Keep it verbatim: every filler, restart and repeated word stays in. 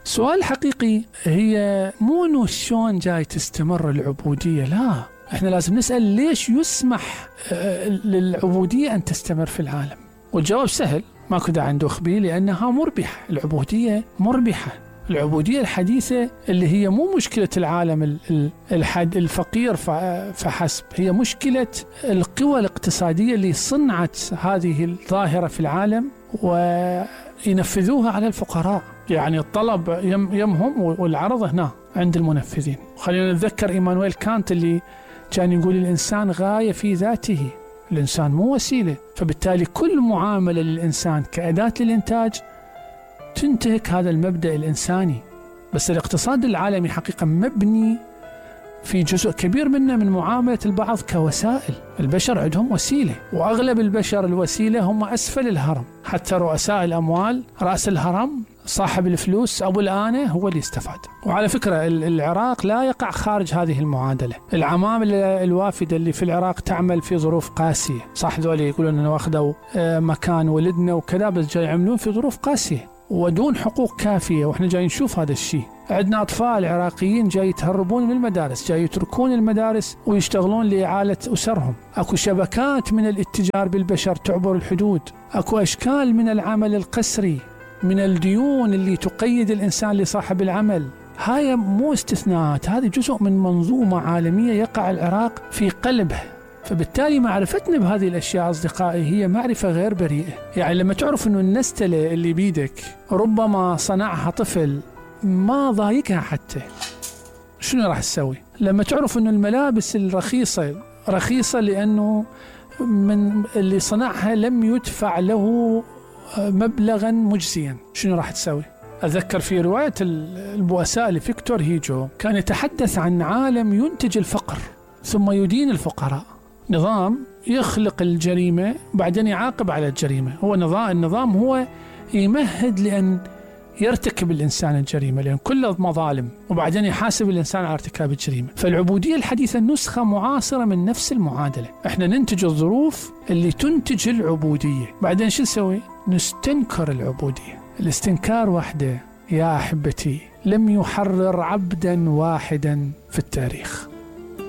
سؤال حقيقي هي مو إنه شلون جاي تستمر العبودية، لا، إحنا لازم نسأل ليش يسمح للعبودية أن تستمر في العالم. والجواب سهل، ماكو داعي ندوخ به، لأنها مربحة. العبودية مربحة. العبودية الحديثة اللي هي مو مشكلة العالم الحد الفقير فحسب، هي مشكلة القوى الاقتصادية اللي صنعت هذه الظاهرة في العالم وينفذوها على الفقراء. يعني الطلب يم يمهم والعرض هنا عند المنفذين. خلينا نتذكر إيمانويل كانت اللي كان يقول الإنسان غاية في ذاته، الإنسان مو وسيلة. فبالتالي كل معاملة للإنسان كأداة للإنتاج تنتهك هذا المبدأ الإنساني. بس الاقتصاد العالمي حقيقة مبني في جزء كبير منه من معاملة البعض كوسائل. البشر عندهم وسيلة، وأغلب البشر الوسيلة هم أسفل الهرم. حتى رؤساء الأموال، رأس الهرم صاحب الفلوس أبو الآنة هو اللي استفاد. وعلى فكرة العراق لا يقع خارج هذه المعادلة. العمامل الوافدة اللي في العراق تعمل في ظروف قاسية، صح ذولي يقولون أنه واخذوا مكان ولدنا وكذا، بس جاي يعملون في ظروف قاسية ودون حقوق كافية. وإحنا جاي نشوف هذا الشيء. عندنا أطفال عراقيين جاي يتهربون من المدارس، جاي يتركون المدارس ويشتغلون لإعالة أسرهم. أكو شبكات من الاتجار بالبشر تعبر الحدود. أكو أشكال من العمل القسري، من الديون اللي تقيد الإنسان لصاحب العمل. هاي مو استثناءات، هذه جزء من منظومة عالمية يقع العراق في قلبها. فبالتالي معرفتنا بهذه الأشياء أصدقائي هي معرفة غير بريئة. يعني لما تعرف أنه النستلة اللي بيدك ربما صنعها طفل ما ضايقها حتى، شنو راح تسوي؟ لما تعرف أنه الملابس الرخيصة رخيصة لأنه من اللي صنعها لم يدفع له مبلغا مجزيا، شنو راح تسوي؟ أذكر في رواية البؤساء لفيكتور هيجو كان يتحدث عن عالم ينتج الفقر ثم يدين الفقراء. نظام يخلق الجريمة بعدين يعاقب على الجريمة. هو نظام النظام هو يمهد لأن يرتكب الإنسان الجريمة، لأن كله مظالم، وبعدين يحاسب الإنسان على ارتكاب الجريمة. فالعبودية الحديثة نسخة معاصرة من نفس المعادلة. إحنا ننتج الظروف اللي تنتج العبودية، بعدين شو نسوي؟ نستنكر العبودية. الاستنكار وحده يا أحبتي لم يحرر عبدا واحدا في التاريخ.